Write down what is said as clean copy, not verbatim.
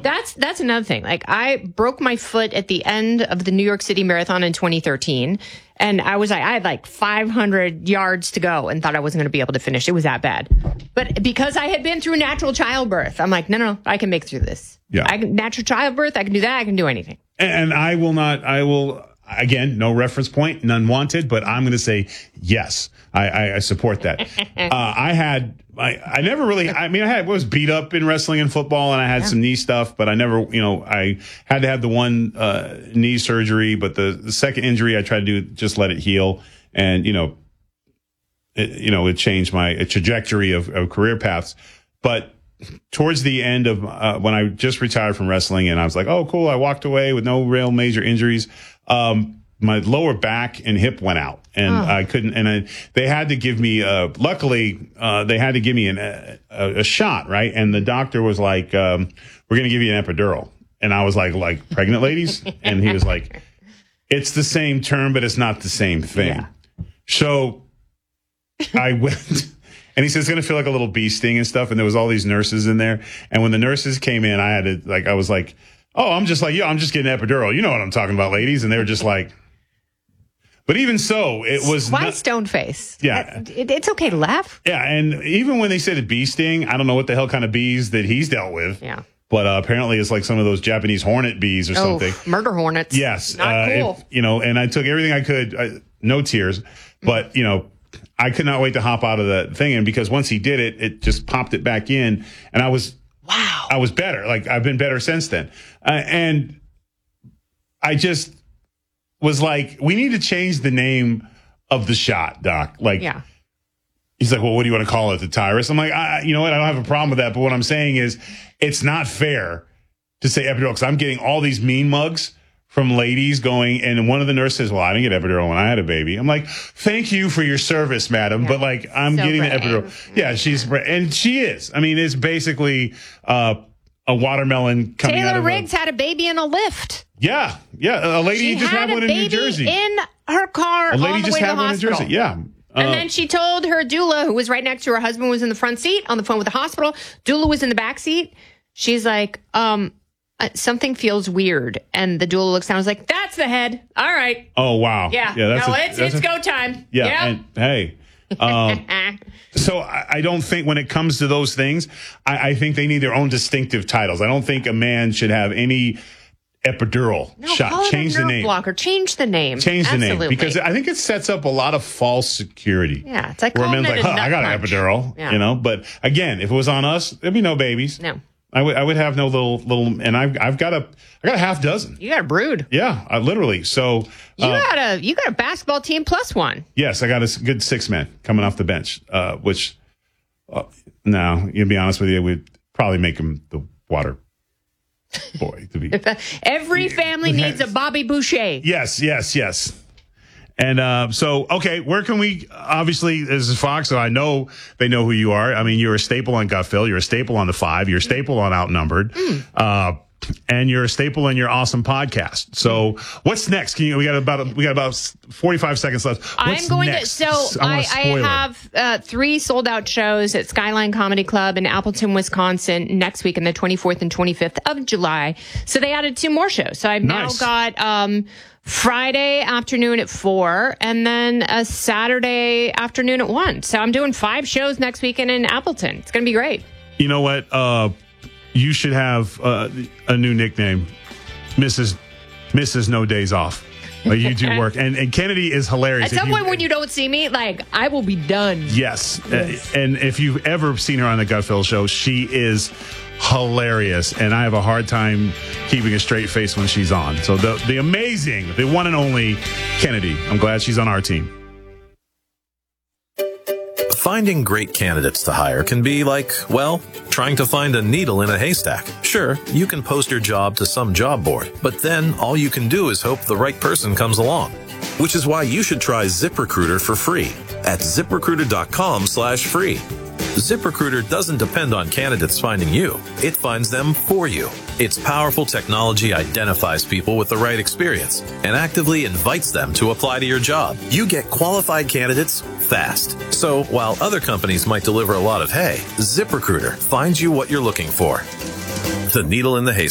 That's another thing. Like, I broke my foot at the end of the New York City Marathon in 2013. And I had like 500 yards to go and thought I wasn't going to be able to finish. It was that bad. But because I had been through natural childbirth, I'm like, no, I can make through this. Yeah. Natural childbirth, I can do that. I can do anything. And I will, again, no reference point, none wanted, but I'm going to say yes. I support that. I was beat up in wrestling and football, and I had some knee stuff, but I never, I had to have the one knee surgery, but the second injury I tried to do, just let it heal. And, it changed my trajectory of career paths. But towards the end of when I just retired from wrestling, and I was like, oh, cool, I walked away with no real major injuries. My lower back and hip went out, and I couldn't. And they had to give me. Luckily, they had to give me a shot, right? And the doctor was like, "We're going to give you an epidural." And I was like pregnant ladies, and he was like, "It's the same term, but it's not the same thing." Yeah. So I went. And he said, it's going to feel like a little bee sting and stuff. And there was all these nurses in there. And when the nurses came in, I was like, oh, I'm just getting an epidural. You know what I'm talking about, ladies. And they were just like, but even so, it was. Why stone face? Yeah. It's okay to laugh. Yeah. And even when they said a bee sting, I don't know what the hell kind of bees that he's dealt with. Yeah. But apparently it's like some of those Japanese hornet bees or something. Murder hornets. Yes. Not cool. And I took everything I could, no tears, but, I could not wait to hop out of the thing. And because once he did it, it just popped it back in. And I was better. Like, I've been better since then. And I just was like, we need to change the name of the shot, Doc. Like, he's like, well, what do you want to call it? The Tyrus? I'm like, you know what? I don't have a problem with that. But what I'm saying is, it's not fair to say epidural, because I'm getting all these mean mugs from ladies going, and one of the nurses says, well, I didn't get epidural when I had a baby. I'm like, thank you for your service, madam. Yeah. But like, I'm getting the epidural. Yeah, and she is. I mean, it's basically a watermelon coming out of Taylor Riggs had a baby in a lift. Yeah. A lady just had one in New Jersey. In her car. A lady just had one in New Jersey. Yeah. And then she told her doula, who was right next to her husband, was in the front seat on the phone with the hospital. Doula was in the back seat. She's like, something feels weird. And the doula looks down and was like, that's the head. All right. Oh, wow. Yeah. It's go time. Yeah. Yep. And hey. So I don't think when it comes to those things, I think they need their own distinctive titles. I don't think a man should have any epidural shot. Call Change it a the nerve name. blocker. Change the name. Change the Absolutely. name. Because I think it sets up a lot of false security. Yeah. It's like, where a man's like, I got an epidural. Yeah. But again, if it was on us, there'd be no babies. No. I would have no little, and I've got a half dozen. You got a brood. Yeah, literally. So you got a basketball team plus one. Yes, I got a good 6 men coming off the bench. Which, no, to be honest with you, we'd probably make him the water boy. To be every family needs a Bobby Boucher. Yes. And so, okay, where can we, obviously, this is Fox, so I know they know who you are. I mean, you're a staple on Gutfeld. You're a staple on The Five. You're a staple on Outnumbered. And you're a staple in your awesome podcast. So what's next? We got about 45 seconds left. What's next? I have 3 sold out shows at Skyline Comedy Club in Appleton, Wisconsin next week on the 24th and 25th of July. So they added 2 more shows. So I've now got, Friday afternoon at 4 and then a Saturday afternoon at 1. So I'm doing 5 shows next weekend in Appleton. It's going to be great. You know what? You should have a new nickname, Mrs. No Days Off. You do work. And Kennedy is hilarious. At some point when you don't see me, like, I will be done. Yes. And if you've ever seen her on the Gutfeld show, she is hilarious. And I have a hard time keeping a straight face when she's on. So the amazing, the one and only Kennedy. I'm glad she's on our team. Finding great candidates to hire can be like, well, trying to find a needle in a haystack. Sure, you can post your job to some job board, but then all you can do is hope the right person comes along. Which is why you should try ZipRecruiter for free at ZipRecruiter.com/free. ZipRecruiter doesn't depend on candidates finding you. It finds them for you. Its powerful technology identifies people with the right experience and actively invites them to apply to your job. You get qualified candidates fast. So while other companies might deliver a lot of hay, ZipRecruiter finds you what you're looking for. The needle in the haystack.